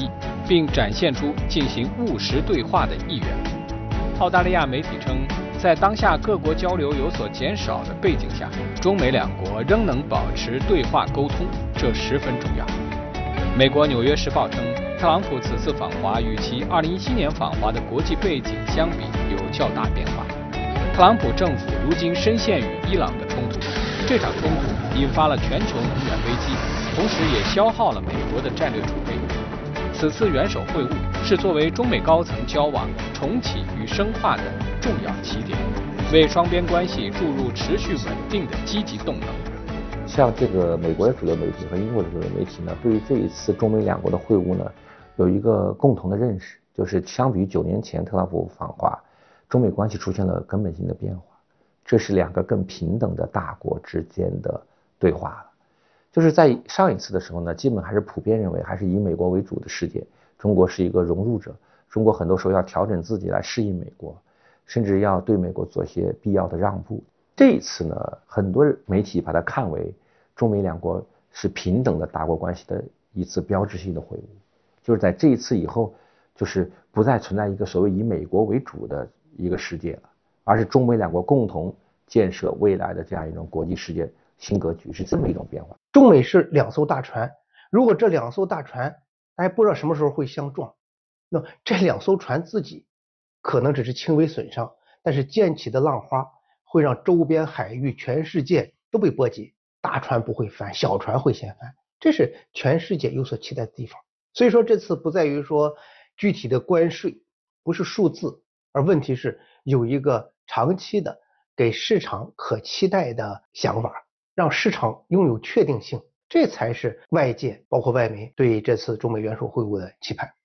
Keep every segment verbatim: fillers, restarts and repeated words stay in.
意，并展现出进行务实对话的意愿。澳大利亚媒体称，在当下各国交流有所减少的背景下，中美两国仍能保持对话沟通，这十分重要。美国《纽约时报》称，特朗普此次访华与其二零一七年访华的国际背景相比有较大变化。特朗普政府如今深陷于伊朗的冲突，这场冲突引发了全球能源危机，同时也消耗了美国的战略储备。此次元首会晤是作为中美高层交往重启与深化的重要起点，为双边关系注入持续稳定的积极动能。 像这个美国的主流媒体和英国的主流媒体呢，对于这一次中美两国的会晤呢，有一个共同的认识，就是相比于九年前特朗普访华，中美关系出现了根本性的变化，这是两个更平等的大国之间的对话了。就是在上一次的时候呢，基本还是普遍认为还是以美国为主的世界，中国是一个融入者，中国很多时候要调整自己来适应美国，甚至要对美国做些必要的让步。这一次呢，很多媒体把它看为中美两国是平等的大国关系的一次标志性的会晤，就是在这一次以后，就是不再存在一个所谓以美国为主的一个世界了，而是中美两国共同建设未来的这样一种国际世界新格局，是这么一种变化。 中美是两艘大船，如果这两艘大船大家不知道什么时候会相撞，那这两艘船自己可能只是轻微损伤，但是溅起的浪花会让周边海域全世界都被波及，大船不会翻，小船会先翻，这是全世界有所期待的地方。所以说这次不在于说具体的关税，不是数字，而问题是有一个长期的给市场可期待的想法，让市场拥有确定性，这才是外界包括外媒对这次中美元首会晤的期盼。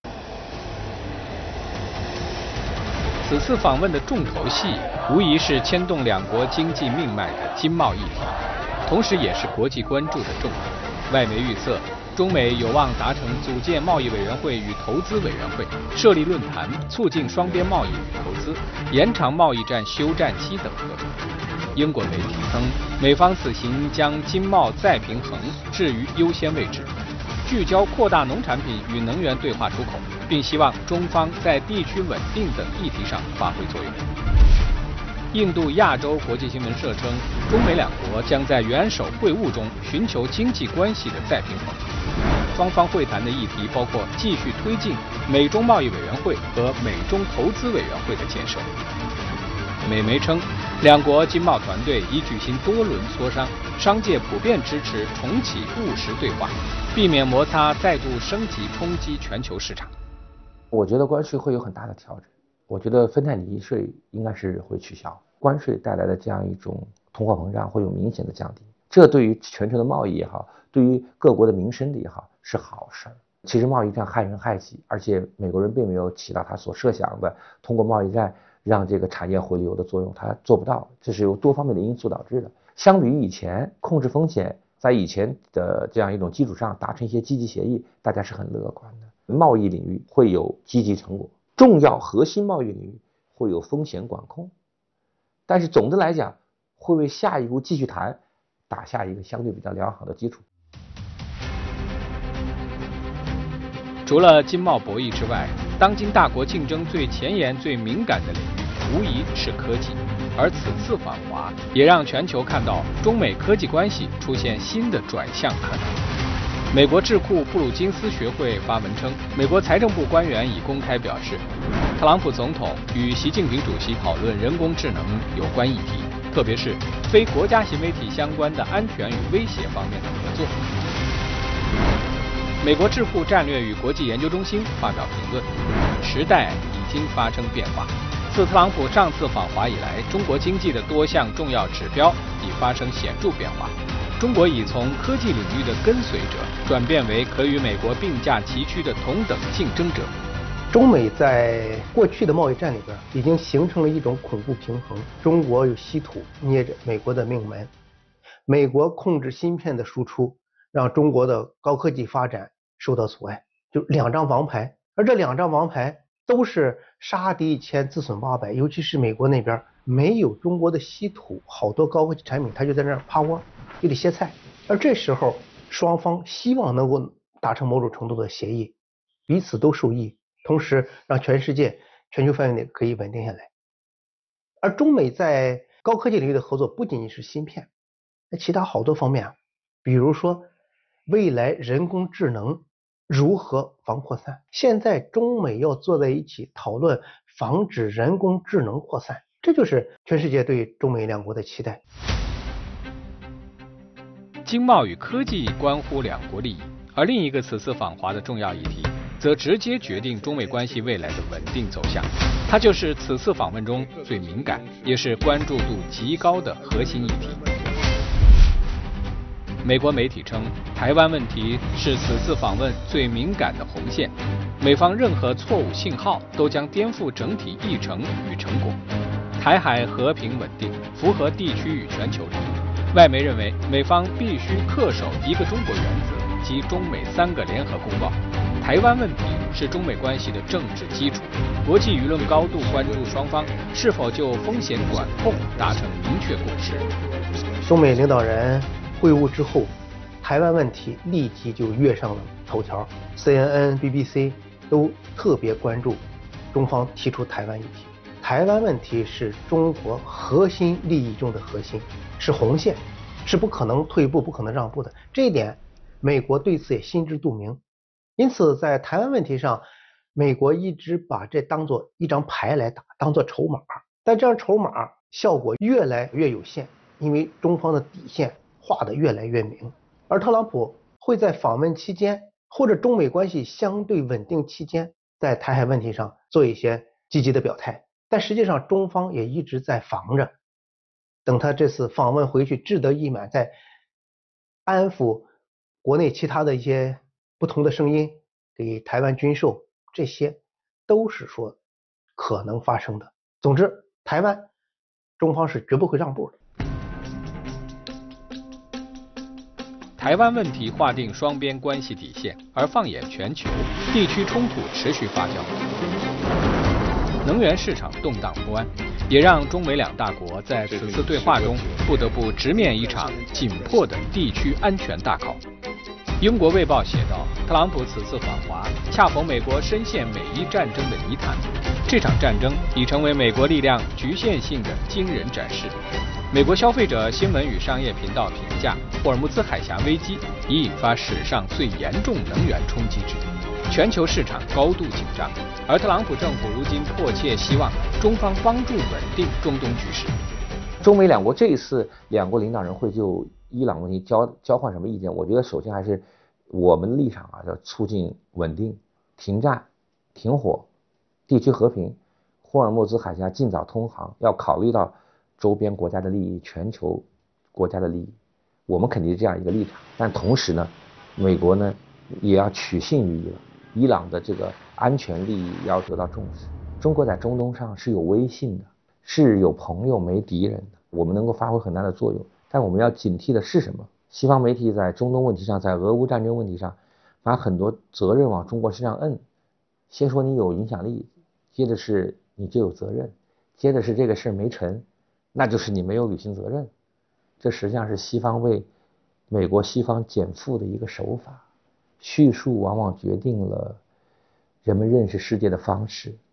此次访问的重头戏无疑是牵动两国经济命脉的经贸议题，同时也是国际关注的重点。外媒预测，中美有望达成组建贸易委员会与投资委员会，设立论坛，促进双边贸易与投资，延长贸易战休战期等合作。英国媒体称，美方此行将经贸再平衡置于优先位置，聚焦扩大农产品与能源对话出口，并希望中方在地区稳定等议题上发挥作用。印度亚洲国际新闻社称，中美两国将在元首会晤中寻求经济关系的再平衡。双方会谈的议题包括继续推进美中贸易委员会和美中投资委员会的建设。美媒称，两国经贸团队已举行多轮磋商，商界普遍支持重启务实对话，避免摩擦再度升级冲击全球市场。 我觉得关税会有很大的调整，我觉得芬太尼税应该是会取消，关税带来的这样一种通货膨胀会有明显的降低，这对于全球的贸易也好，对于各国的民生的也好是好事。其实贸易战害人害己，而且美国人并没有起到他所设想的通过贸易战让这个产业回流的作用，他做不到，这是由多方面的因素导致的。相比于以前控制风险，在以前的这样一种基础上达成一些积极协议，大家是很乐观的。贸易领域会有积极成果，重要核心贸易领域会有风险管控，但是总的来讲会为下一步继续谈打下一个相对比较良好的基础。 除了经贸博弈之外，当今大国竞争最前沿最敏感的领域无疑是科技，而此次访华也让全球看到中美科技关系出现新的转向可能。美国智库布鲁金斯学会发文称，美国财政部官员已公开表示，特朗普总统与习近平主席讨论人工智能有关议题，特别是非国家行为体相关的安全与威胁方面的合作。美国智库战略与国际研究中心发表评论，时代已经发生变化。自特朗普上次访华以来，中国经济的多项重要指标已发生显著变化。中国已从科技领域的跟随者转变为可与美国并驾齐驱的同等竞争者。 中美在过去的贸易战里边已经形成了一种恐怖平衡，中国有稀土捏着美国的命门，美国控制芯片的输出，让中国的高科技发展受到阻碍，就两张王牌，而这两张王牌都是杀敌一千自损八百，尤其是美国那边没有中国的稀土，好多高科技产品它就在那儿趴窝，就得歇菜。而这时候双方希望能够达成某种程度的协议， 彼此都受益，同时让全世界全球范围内可以稳定下来。而中美在高科技领域的合作不仅仅是芯片，那其他好多方面啊，比如说未来人工智能如何防扩散，现在中美要坐在一起讨论防止人工智能扩散，这就是全世界对中美两国的期待。 经贸与科技关乎两国利益，而另一个此次访华的重要议题则直接决定中美关系未来的稳定走向，它就是此次访问中最敏感也是关注度极高的核心议题。美国媒体称，台湾问题是此次访问最敏感的红线，美方任何错误信号都将颠覆整体议程与成果。台海和平稳定符合地区与全球利益，外媒认为美方必须恪守一个中国原则及中美三个联合公报。台湾问题是中美关系的政治基础，国际舆论高度关注双方是否就风险管控达成明确共识。 中美领导人会晤之后，台湾问题立即就跃上了头条 ，C N N、B B C 都特别关注中方提出台湾议题。台湾问题是中国核心利益中的核心，是红线，是不可能退步、不可能让步的。这一点，美国对此也心知肚明。因此，在台湾问题上，美国一直把这当作一张牌来打，当作筹码。但这样筹码效果越来越有限，因为中方的底线画得越来越明。而特朗普会在访问期间或者中美关系相对稳定期间，在台海问题上做一些积极的表态。但实际上，中方也一直在防着，等他这次访问回去志得意满，再安抚国内其他的一些不同的声音，给台湾军售，这些都是说可能发生的。总之，台湾中方是绝不会让步的。 台湾问题划定双边关系底线，而放眼全球，地区冲突持续发酵。能源市场动荡不安，也让中美两大国在此次对话中不得不直面一场紧迫的地区安全大考。英国卫报写道，特朗普此次访华，恰逢美国深陷美伊战争的泥潭，这场战争已成为美国力量局限性的惊人展示。美国消费者新闻与商业频道评价，霍尔木兹海峡危机已引发史上最严重能源冲击之一，全球市场高度紧张，而特朗普政府如今迫切希望中方帮助稳定中东局势。 中美两国这一次两国领导人会就伊朗问题交交换什么意见？我觉得首先还是我们的立场啊，要促进稳定、停战、停火、地区和平，霍尔木兹海峡尽早通航，要考虑到周边国家的利益、全球国家的利益，我们肯定是这样一个立场。但同时呢，美国呢也要取信于伊朗，伊朗的这个安全利益要得到重视。中国在中东上是有威信的，是有朋友没敌人的，我们能够发挥很大的作用。但我们要警惕的是什么？西方媒体在中东问题上，在俄乌战争问题上，把很多责任往中国身上摁。先说你有影响力，接着是你就有责任，接着是这个事没成，那就是你没有履行责任。这实际上是西方为美国西方减负的一个手法。叙述往往决定了人们认识世界的方式。